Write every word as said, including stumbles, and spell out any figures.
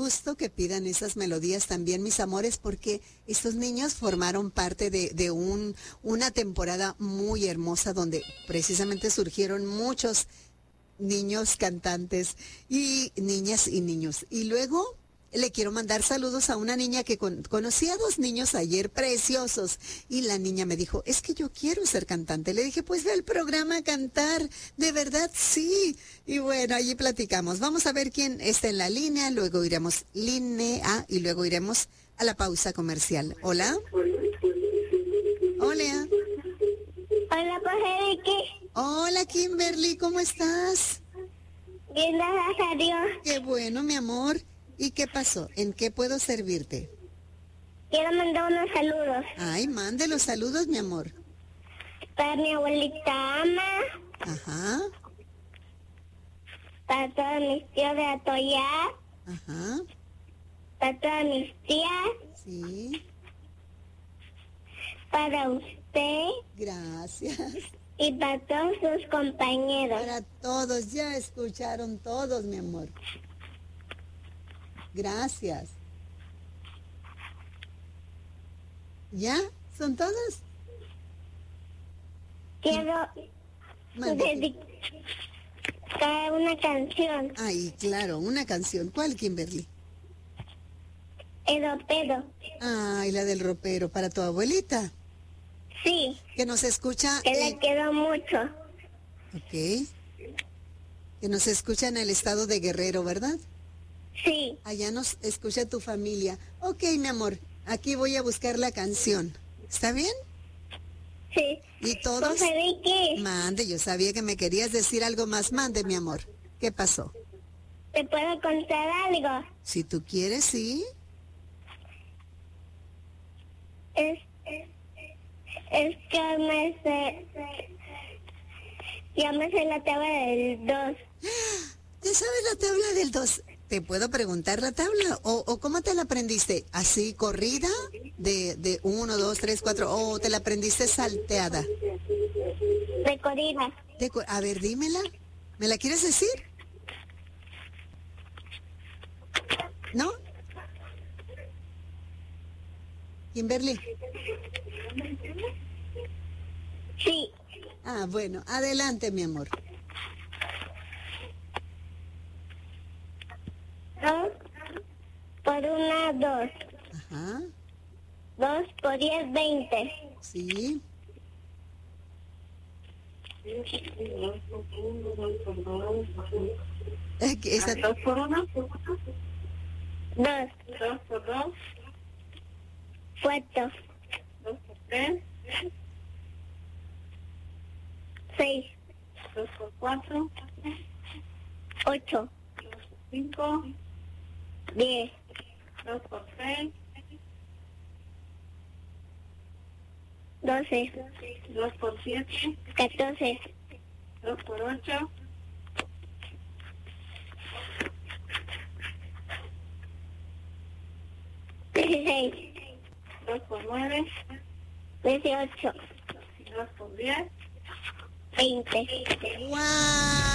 gusto que pidan esas melodías también, mis amores, porque estos niños formaron parte de, de un, una temporada muy hermosa donde precisamente surgieron muchos niños cantantes y niñas y niños. Y luego le quiero mandar saludos a una niña que con, conocí a dos niños ayer preciosos y la niña me dijo, es que yo quiero ser cantante. Le dije, pues ve al programa a cantar, de verdad sí. Y bueno, allí platicamos. Vamos a ver quién está en la línea, luego iremos línea y luego iremos a la pausa comercial. Hola. Hola. Hola, pues, Enrique. Hola, Kimberly, ¿cómo estás? Bien, gracias a Dios. Qué bueno, mi amor. ¿Y qué pasó? ¿En qué puedo servirte? Quiero mandar unos saludos Ay, mande los saludos, mi amor. para mi abuelita Ama, Ajá, para todos mis tíos de Atoyá, ajá, para todas mis tías, sí, para usted gracias. y para todos sus compañeros. Para todos, ya escucharon todos, mi amor. Gracias. ¿Ya? ¿Son todos? Quiero Mande. dedicar una canción. Ay, claro, una canción. ¿Cuál, Kimberly? Edo Pedo. Ay, la del ropero, para tu abuelita, Sí, que nos escucha. que eh, le quedó mucho. Ok. Que nos escucha en el estado de Guerrero, ¿verdad? Sí, Allá nos escucha tu familia. Ok, mi amor, aquí voy a buscar la canción. ¿Está bien? sí. ¿Y todos? Pues, Enrique, Mande, yo sabía que me querías decir algo más. Mande, mi amor. ¿Qué pasó? ¿te puedo contar algo? Si tú quieres, sí. Es, es que me sé, ya me sé la tabla del dos. ¿Te sabes la tabla del dos? ¿Te puedo preguntar la tabla? ¿O, o cómo te la aprendiste? ¿Así corrida? ¿De, de uno, dos, tres, cuatro? ¿O te la aprendiste salteada? De Corina. De cu- a ver, dímela. ¿Me la quieres decir? ¿No? Kimberly. Sí, Ah, bueno, adelante, mi amor. dos por una, dos. Ajá, Dos por diez, veinte. sí. Eh, que esa- ¿Dos por uno? Dos. Dos por dos. Cuatro. Dos por tres. Seis. Dos por cuatro. Ocho. Dos por cinco. Diez. Dos por seis. Doce. Dos por siete. Catorce. Dos por ocho. Dieciséis. Dos por nueve. Dieciocho. Dos por diez. Veinte. ¡Guau!